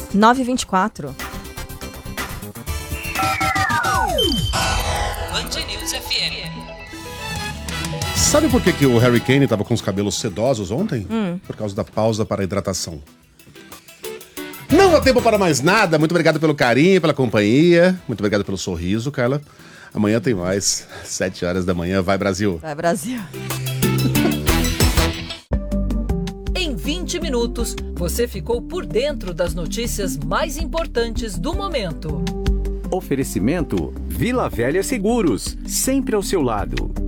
9h24. Band News FM. Sabe por que o Harry Kane estava com os cabelos sedosos ontem? Por causa da pausa para a hidratação. Não há tempo para mais nada. Muito obrigado pelo carinho, pela companhia. Muito obrigado pelo sorriso, Carla. Amanhã tem mais. 7 horas da manhã. Vai, Brasil. Vai, Brasil. Em 20 minutos, você ficou por dentro das notícias mais importantes do momento. Oferecimento Vila Velha Seguros, sempre ao seu lado.